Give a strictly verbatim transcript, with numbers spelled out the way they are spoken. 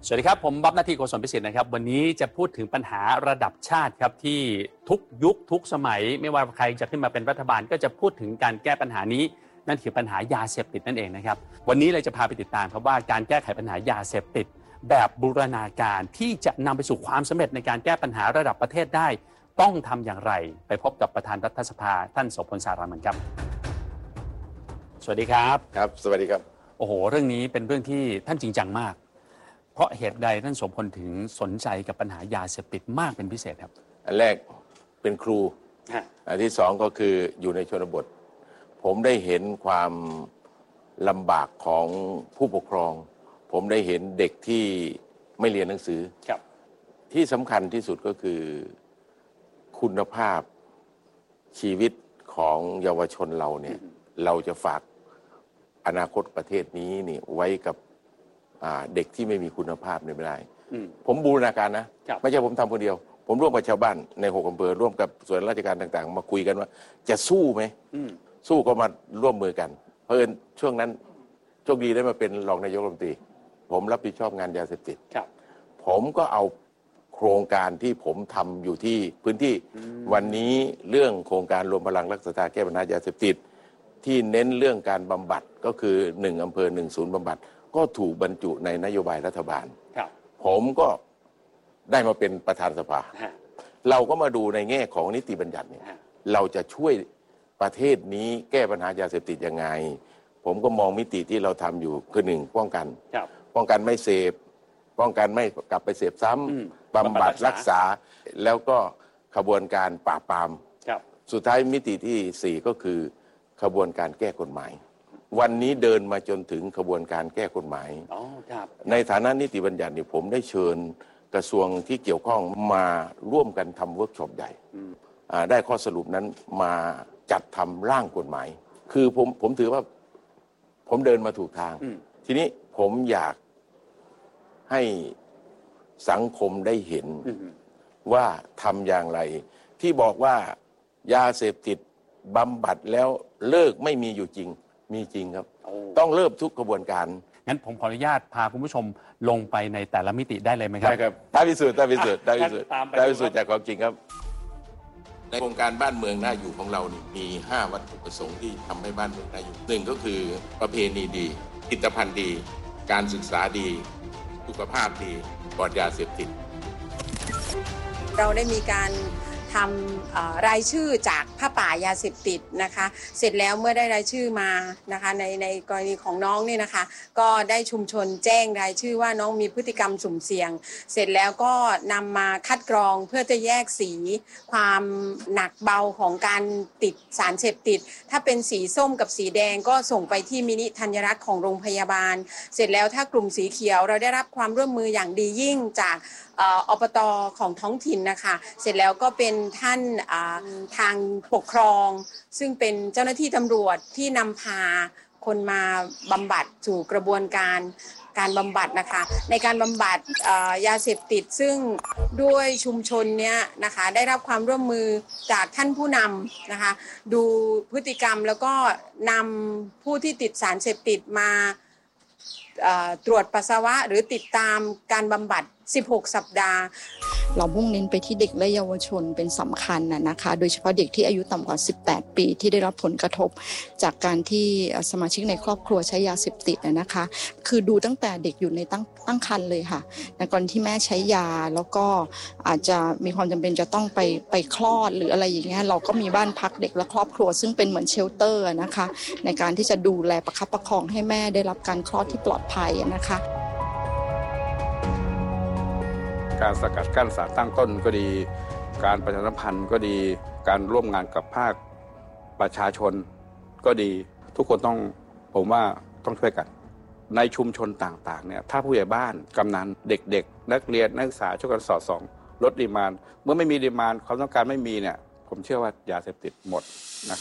สวัสดีครับผมบ๊อบณทีโกศลพิสิทธิ์นะครับวันนี้จะพูดถึงปัญหาระดับชาติครับที่ทุกยุคทุกสมัยไม่ว่าใครจะขึ้นมาเป็นรัฐบาลก็จะพูดถึงการแก้ปัญหานี้นั่นคือปัญหายาเสพติดนั่นเองนะครับวันนี้เลยจะพาไปติดตามครับว่าการแก้ไขปัญหายาเสพติดแบบบูรณาการที่จะนำไปสู่ความสำเร็จในการแก้ปัญหาระดับประเทศได้ต้องทำอย่างไรไปพบกับประธานรัฐสภาท่านโสพลสารามันครับสวัสดีครับครับสวัสดีครับโอ้โหเรื่องนี้เป็นเรื่องที่ท่านจริงจังมากเพราะเหตุใดท่านโสพลถึงสนใจกับปัญหายาเสพติดมากเป็นพิเศษครับอันแรกเป็นครูอันที่สองก็คืออยู่ในชนบทผมได้เห็นความลำบากของผู้ปกครองผมได้เห็นเด็กที่ไม่เรียนหนังสือที่สำคัญที่สุดก็คือคุณภาพชีวิตของเยาวชนเราเนี่ยเราจะฝากอนาคตประเทศนี้นี่ไว้กับเด็กที่ไม่มีคุณภาพเนี่ยไม่ได้ผมบูรณาการนะไม่ใช่ผมทำคนเดียวผมร่วมกับชาวบ้านในหกอำเภอร่วมกับส่วนราชการต่างๆมาคุยกันว่าจะสู้ไหมสู้ก็มาร่วมมือกันเพราะเอิญช่วงนั้นโชคดีได้มาเป็นรองนายกรัฐมนตรีผมรับผิดชอบงานยาเสพติดผมก็เอาโครงการที่ผมทำอยู่ที่พื้นที่วันนี้เรื่องโครงการรวมพลังรักษาแก้ปัญหายาเสพติดที่เน้นเรื่องการบำบัดก็คือหนึ่งอำเภอหนึ่งศูนย์บำบัดก็ถูกบรรจุในนโยบายรัฐบาลผมก็ได้มาเป็นประธานสภาเราก็มาดูในแง่ของนิติบัญญัติเนี่ยเราจะช่วยประเทศนี้แก้ปัญหายาเสพติดยังไงผมก็มองมิติที่เราทำอยู่คือหนึ่งป้องกันป้องกันไม่เสพป้องกันไม่กลับไปเสพซ้ำบำบัดรักษาแล้วก็ขบวนการปราบปรามสุดท้ายมิติที่สี่ก็คือขบวนการแก้กฎหมายวันนี้เดินมาจนถึงขบวนการแก้กฎหมายในฐานะนิติบัญญัติเนี่ยผมได้เชิญกระทรวงที่เกี่ยวข้องมาร่วมกันทำเวิร์กช็อปใหญ่ได้ข้อสรุปนั้นมาจัดทำร่างกฎหมายคือผมผมถือว่าผมเดินมาถูกทางทีนี้ผมอยากให้สังคมได้เห็นว่าทำอย่างไรที่บอกว่ายาเสพติดบำบัดแล้วเลิกไม่มีอยู่จริงมีจริงครับต้องเริ่มทุกกระบวนการงั้นผมขออนุญาตพาคุณผู้ชมลงไปในแต่ละมิติได้เลยไหมครับได้ครับตามพิสูจน์ตามพิสูจน์ตามพิสูจน์ตามพิสูจน์จากความจริงครับในโครงการบ้านเมืองน่าอยู่ของเรานี่มีห้าวัตถุประสงค์ที่ทำให้บ้านเมืองน่าอยู่หนึ่งก็คือประเพณีดีผลิตภัณฑ์ดีการศึกษาดีสุขภาพดีปลอดยาเสพติดเราได้มีการทำรายชื่อจากผ้าป่ายาเสพติดนะคะเสร็จแล้วเมื่อได้รายชื่อมานะคะในในกรณีของน้องนี่นะคะก็ได้ชุมชนแจ้งรายชื่อว่าน้องมีพฤติกรรมสุ่มเสี่ยงเสร็จแล้วก็นำมาคัดกรองเพื่อจะแยกสีความหนักเบาของการติดสารเสพติดถ้าเป็นสีส้มกับสีแดงก็ส่งไปที่มินิธัญรักษ์ของโรงพยาบาลเสร็จแล้วถ้ากลุ่มสีเขียวเราได้รับความร่วมมืออย่างดียิ่งจากอบต.ของท้องถิ่นนะคะเสร็จแล้วก็เป็นท่านทางปกครองซึ่งเป็นเจ้าหน้าที่ตำรวจที่นำพาคนมาบำบัดสู่กระบวนการการบำบัดนะคะในการบำบัดยาเสพติดซึ่งด้วยชุมชนเนี้ยนะคะได้รับความร่วมมือจากท่านผู้นำนะคะดูพฤติกรรมแล้วก็นำผู้ที่ติดสารเสพติดมาตรวจปัสสาวะหรือติดตามการบำบัดสิบหกสัปดาห์เรามุ่งเน้นไปที่เด็กและเยาวชนเป็นสำคัญนะนะคะโดยเฉพาะเด็กที่อายุต่ำกว่าสิบแปดปีที่ได้รับผลกระทบจากการที่สมาชิกในครอบครัวใช้ยาเสพติดนะคะคือดูตั้งแต่เด็กอยู่ในตั้งตั้งครรภ์เลยค่ะในกรณีที่แม่ใช้ยาแล้วก็อาจจะมีความจำเป็นจะต้องไปไปคลอดหรืออะไรอย่างเงี้ยเราก็มีบ้านพักเด็กและครอบครัวซึ่งเป็นเหมือนเชลเตอร์นะคะในการที่จะดูแลประคับประคองให้แม่ได้รับการคลอดที่ปลอดภัยนะคะการสกัดกั้นสารตั้งต้นก็ดีการประชาสัมพันธ์ก็ดีการร่วมงานกับภาคประชาชนก็ดีทุกคนต้องผมว่าต้องช่วยกันในชุมชนต่างๆเนี่ยถ้าผู้ใหญ่บ้านกำนันเด็กๆนักเรียนนักศึกษาช่วยกันสอดส่องลดดีมานด์เมื่อไม่มีดีมานด์ความต้องการไม่มีเนี่ยผมเชื่อว่ายาเสพติดหมดนะครับ